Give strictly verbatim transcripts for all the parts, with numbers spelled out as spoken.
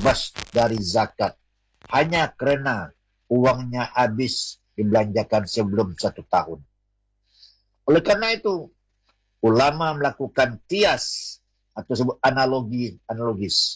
bebas dari zakat hanya karena uangnya habis dibelanjakan sebelum satu tahun. Oleh karena itu, ulama melakukan kias atau sebut analogi analogis.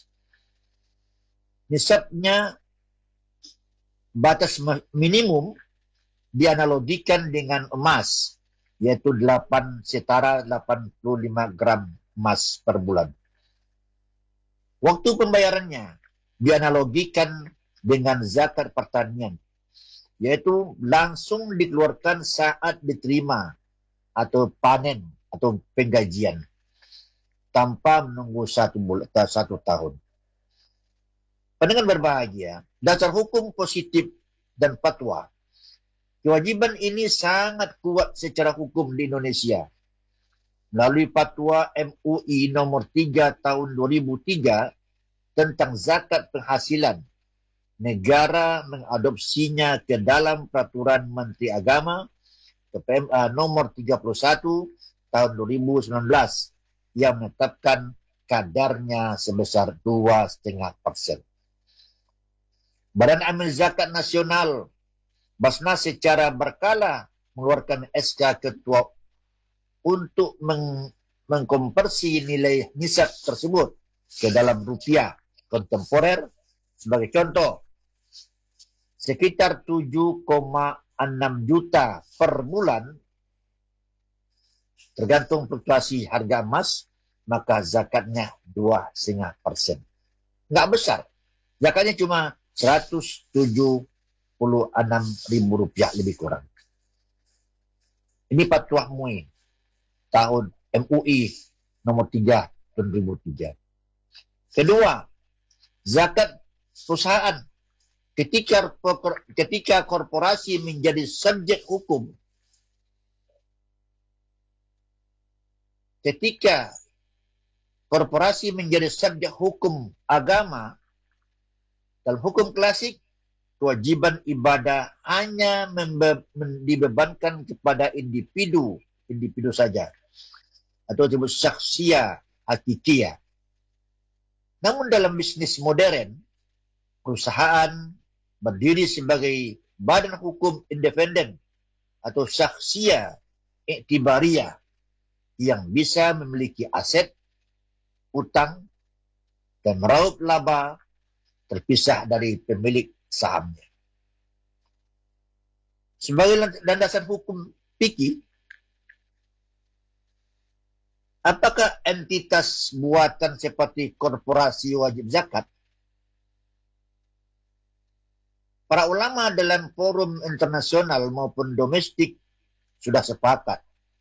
Nisabnya batas minimum dianalogikan dengan emas, yaitu delapan setara delapan puluh lima gram emas per bulan. Waktu pembayarannya dianalogikan dengan zakat pertanian, yaitu langsung dikeluarkan saat diterima atau panen atau penggajian tanpa menunggu satu bulan, satu tahun. Pendengar berbahagia, dasar hukum positif dan fatwa. Kewajiban ini sangat kuat secara hukum di Indonesia. Melalui fatwa M U I nomor tiga tahun dua ribu tiga tentang zakat penghasilan, negara mengadopsinya ke dalam peraturan Menteri Agama P M A nomor tiga puluh satu tahun dua ribu sembilan belas yang menetapkan kadarnya sebesar dua koma lima persen. Badan Amil Zakat Nasional Basnas secara berkala mengeluarkan S K Ketua untuk meng mengkonversi nilai nisab tersebut ke dalam rupiah kontemporer. Sebagai contoh, sekitar tujuh koma enam juta per bulan, tergantung fluktuasi harga emas, maka zakatnya dua koma lima persen. Nggak besar. Zakatnya cuma seratus tujuh puluh enam ribu rupiah lebih kurang. Ini fatwa M U I tahun M U I nomor tiga tahun dua ribu tiga. Kedua, zakat perusahaan. Ketika, ketika korporasi menjadi subjek hukum, ketika korporasi menjadi subjek hukum agama, dalam hukum klasik, kewajiban ibadah hanya dibebankan kepada individu, individu saja, atau disebut syakhsiyah hakikiyah. Namun dalam bisnis modern, perusahaan berdiri sebagai badan hukum independen atau syakhsiyah iktibariyah yang bisa memiliki aset, utang, dan meraup laba terpisah dari pemilik sahamnya. Sebagai landasan hukum fikih, apakah entitas buatan seperti korporasi wajib zakat? Para ulama dalam forum internasional maupun domestik sudah sepakat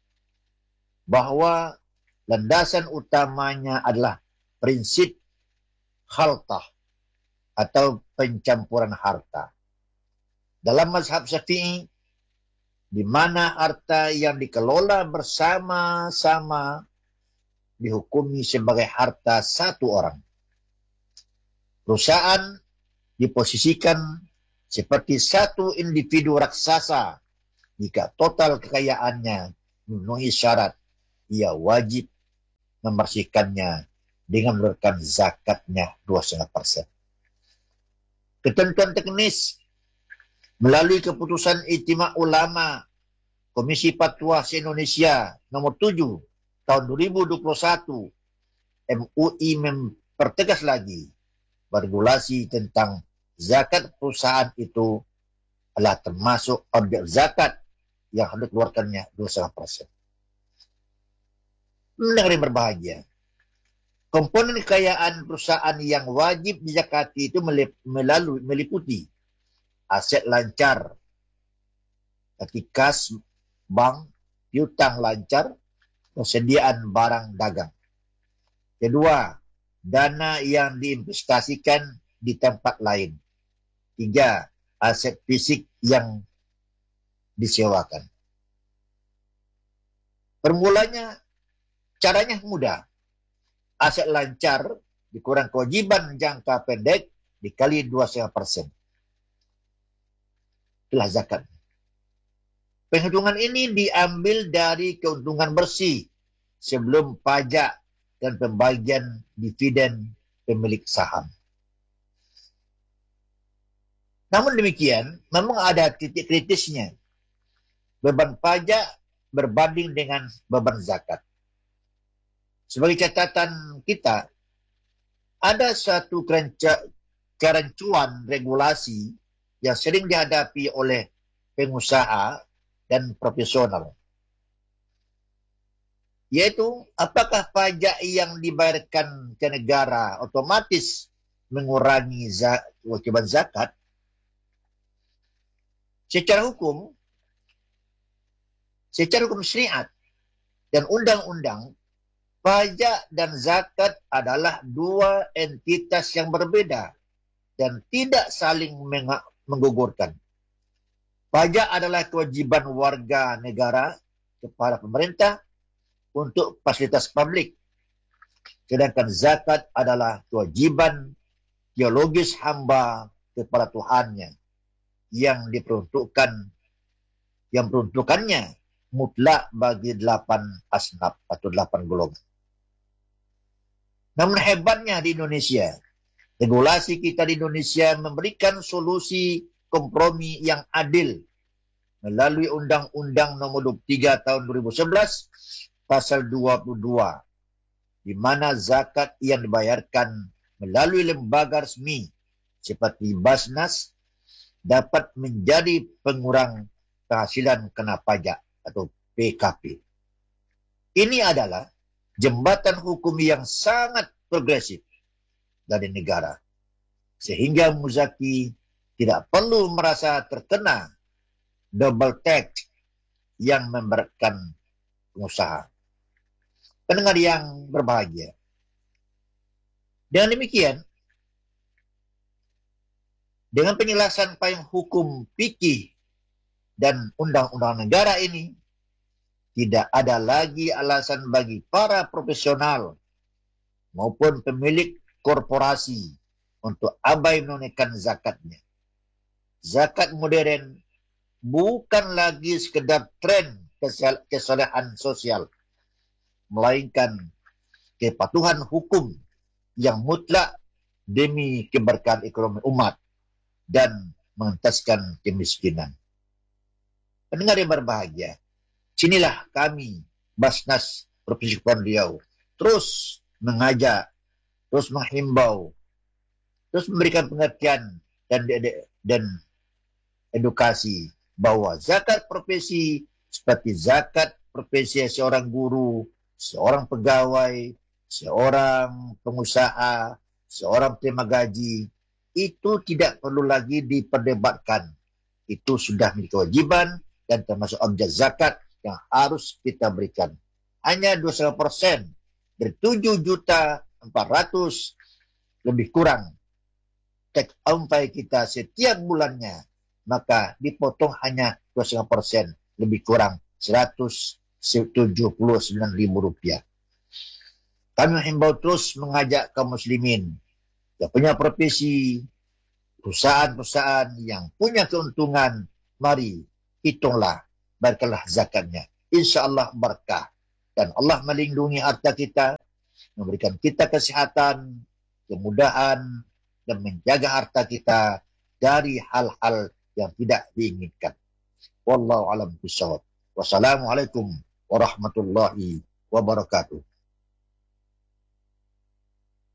bahwa landasan utamanya adalah prinsip khaltah atau pencampuran harta. Dalam mazhab Syafi'i, di mana harta yang dikelola bersama-sama dihukumi sebagai harta satu orang. Perusahaan diposisikan seperti satu individu raksasa jika total kekayaannya memenuhi syarat, ia wajib membersihkannya dengan mengeluarkan zakatnya dua koma lima persen. Ketentuan teknis melalui keputusan Ijtima' Ulama Komisi Fatwa se-Indonesia nomor tujuh tahun dua ribu dua puluh satu, M U I mempertegas lagi regulasi tentang zakat perusahaan itu adalah termasuk objek zakat yang harus dikeluarkannya dua koma lima persen. Mendengar yang berbahagia, komponen kekayaan perusahaan yang wajib dizakati itu melalui meliputi aset lancar, seperti kas, bank, piutang lancar, persediaan barang dagang. Kedua, dana yang diinvestasikan di tempat lain. Tiga, aset fisik yang disewakan. Permulanya, caranya mudah. Aset lancar dikurang kewajiban jangka pendek dikali dua koma lima persen. Itulah zakat. Penghitungan ini diambil dari keuntungan bersih sebelum pajak dan pembagian dividen pemilik saham. Namun demikian, memang ada titik kritisnya. Beban pajak berbanding dengan beban zakat. Sebagai catatan kita, ada suatu kerancuan regulasi yang sering dihadapi oleh pengusaha dan profesional. Yaitu, apakah pajak yang dibayarkan ke negara otomatis mengurangi kewajiban zakat? Secara hukum, secara hukum syariat dan undang-undang, pajak dan zakat adalah dua entitas yang berbeda dan tidak saling menggugurkan. Pajak adalah kewajiban warga negara kepada pemerintah untuk fasilitas publik. Sedangkan zakat adalah kewajiban teologis hamba kepada Tuhannya yang diperuntukkan, yang peruntukannya mutlak bagi delapan asnaf atau delapan golongan. Namun hebatnya di Indonesia, regulasi kita di Indonesia memberikan solusi kompromi yang adil melalui Undang-Undang Nomor dua puluh tiga Tahun dua ribu sebelas Pasal dua puluh dua, di mana zakat yang dibayarkan melalui lembaga resmi seperti Basnas dapat menjadi pengurang penghasilan kena pajak atau P K P. Ini adalah jembatan hukum yang sangat progresif dari negara, sehingga muzaki tidak perlu merasa terkena double tax yang memberatkan pengusaha. Pendengar yang berbahagia, dengan demikian, dengan penjelasan payung hukum fikih dan undang-undang negara ini, tidak ada lagi alasan bagi para profesional maupun pemilik korporasi untuk abai menunaikan zakatnya. Zakat modern bukan lagi sekedar tren kesalahan sosial, melainkan kepatuhan hukum yang mutlak demi keberkahan ekonomi umat dan mengentaskan kemiskinan. Pendengar yang berbahagia, sinilah kami, Basnas Provinsi Kepulauan Riau, terus mengajak, terus menghimbau, terus memberikan pengertian dan, dan edukasi bahwa zakat profesi seperti zakat profesi seorang guru, seorang pegawai, seorang pengusaha, seorang terima gaji, itu tidak perlu lagi diperdebatkan. Itu sudah menjadi kewajiban dan termasuk objek zakat yang harus kita berikan. Hanya dua koma lima persen dari tujuh juta empat ratus lebih kurang teks ampai kita setiap bulannya, maka dipotong hanya dua koma lima persen lebih kurang seratus tujuh puluh sembilan ribu rupiah. Kami menghimbau terus mengajak kaum muslimin yang punya profesi, perusahaan-perusahaan yang punya keuntungan, mari hitunglah, bayarkanlah zakatnya. Insya Allah berkah. Dan Allah melindungi harta kita, memberikan kita kesehatan, kemudahan, dan menjaga harta kita dari hal-hal yang tidak diinginkan. Wallahu a'lam bishawab. Wassalamualaikum warahmatullahi wabarakatuh.